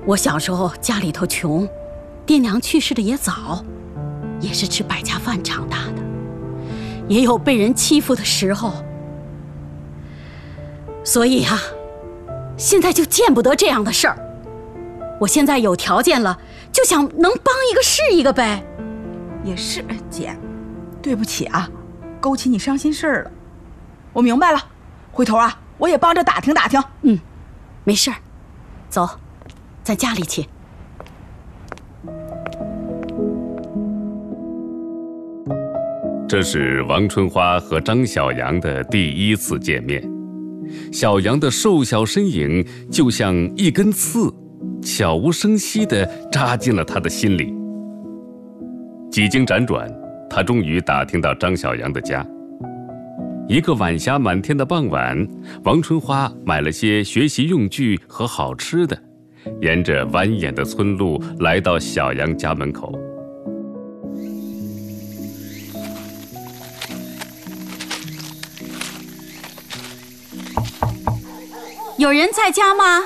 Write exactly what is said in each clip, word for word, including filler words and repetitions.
我小时候家里头穷，爹娘去世的也早，也是吃百家饭长大的，也有被人欺负的时候。所以啊，现在就见不得这样的事儿。我现在有条件了，就想能帮一个是一个呗。 也是，姐，对不起啊，勾起你伤心事儿了。我明白了，回头啊，我也帮着打听打听。 嗯，没事儿，走，咱家里去。 这是王春花和张小杨的第一次见面。小杨的瘦小身影就像一根刺，悄无声息地扎进了他的心里。几经辗转，他终于打听到张小杨的家。一个晚霞满天的傍晚，王春花买了些学习用具和好吃的，沿着蜿蜒的村路来到小杨家门口。 有人在家吗？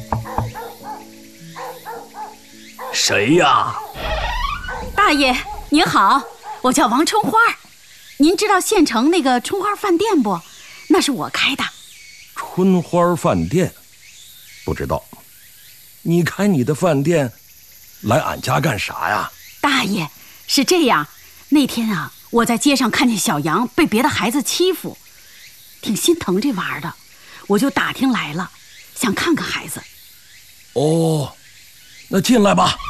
谁呀？ 大爷您好，我叫王春花。您知道县城那个春花饭店不？那是我开的。 春花饭店？不知道。你开你的饭店来俺家干啥呀？ 大爷，是这样，那天啊，我在街上看见小杨被别的孩子欺负，挺心疼这娃的，我就打听来了，想看看孩子。 哦，那进来吧。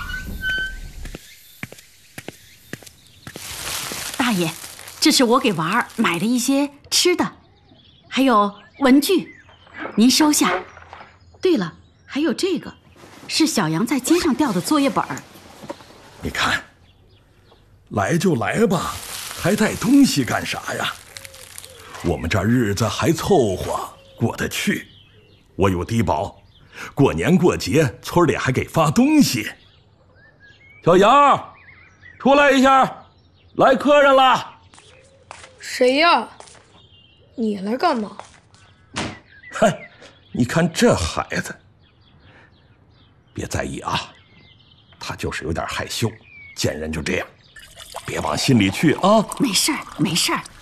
大爷，这是我给娃儿买的一些吃的，还有文具，您收下。对了，还有这个，是小杨在街上掉的作业本儿。 你看，来就来吧，还带东西干啥呀？我们这日子还凑合过得去，我有低保，过年过节村里还给发东西。小杨，出来一下，来客人了。 谁呀？你来干嘛？ 嗨，你看这孩子，别在意啊，他就是有点害羞，见人就这样，别往心里去啊。 没事儿，没事儿。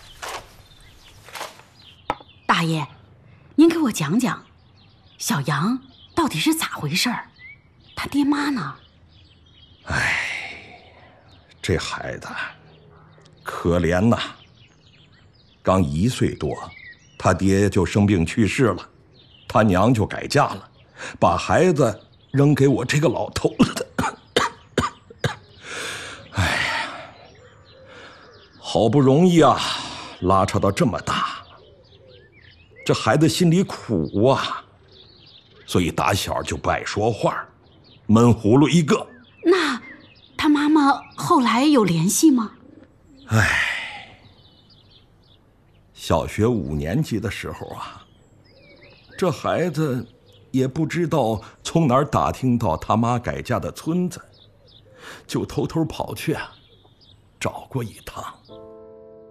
大爷，您给我讲讲，小杨到底是咋回事儿？他爹妈呢？ 哎，这孩子可怜呐，刚一岁多，他爹就生病去世了，他娘就改嫁了，把孩子扔给我这个老头子。哎呀，好不容易啊，拉扯到这么大，这孩子心里苦啊，所以打小就不爱说话，闷葫芦一个。 那他妈妈后来有联系吗？ 唉，小学五年级的时候啊，这孩子也不知道从哪儿打听到他妈改嫁的村子，就偷偷跑去啊，找过一趟。